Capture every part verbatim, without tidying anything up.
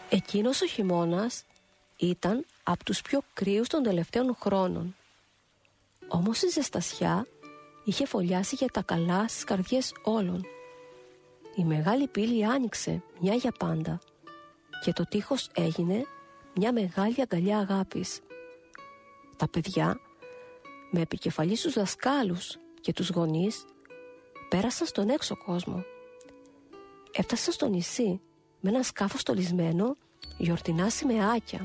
Εκείνος ο χειμώνας ήταν από τους πιο κρύους των τελευταίων χρόνων. Όμως η ζεστασιά είχε φωλιάσει για τα καλά στις καρδιές όλων. Η μεγάλη πύλη άνοιξε μια για πάντα και το τείχος έγινε μια μεγάλη αγκαλιά αγάπης. Τα παιδιά, με επικεφαλή στους δασκάλους και τους γονείς, πέρασαν στον έξω κόσμο. Έφτασαν στο νησί με ένα σκάφος στολισμένο γιορτινά σημαίακια.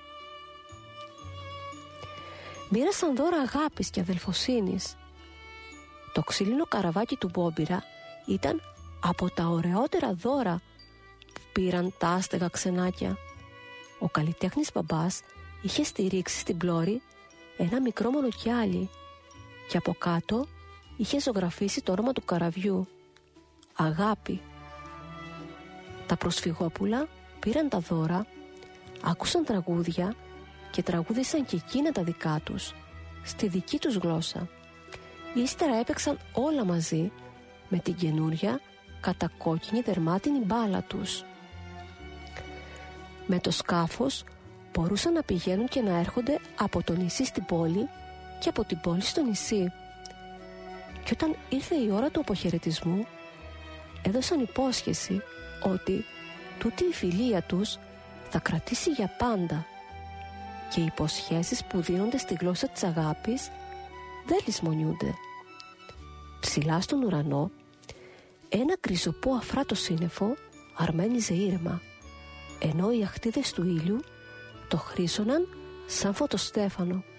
Μοίρασαν δώρα αγάπης και αδελφοσύνης. Το ξύλινο καραβάκι του Μπόμπιρα ήταν από τα ωραιότερα δώρα που πήραν τα άστεγα ξενάκια. Ο καλλιτέχνης μπαμπάς είχε στηρίξει στην πλώρη ένα μικρό μονοκιάλι και από κάτω είχε ζωγραφίσει το όνομα του καραβιού, Αγάπη. Τα προσφυγόπουλα πήραν τα δώρα, άκουσαν τραγούδια και τραγούδισαν και εκείνα τα δικά τους, στη δική τους γλώσσα. Ύστερα έπαιξαν όλα μαζί με την καινούρια κατακόκκινη δερμάτινη μπάλα τους. Με το σκάφος μπορούσαν να πηγαίνουν και να έρχονται από το νησί στην πόλη και από την πόλη στο νησί. Και όταν ήρθε η ώρα του αποχαιρετισμού, έδωσαν υπόσχεση ότι τούτη η φιλία τους θα κρατήσει για πάντα, και οι υποσχέσεις που δίνονται στη γλώσσα της αγάπης δεν λησμονιούνται. Ψηλά στον ουρανό, ένα κρυζοπό αφράτο σύννεφο αρμένιζε ήρεμα, ενώ οι αχτίδες του ήλιου το χρύσωναν σαν φωτοστέφανο.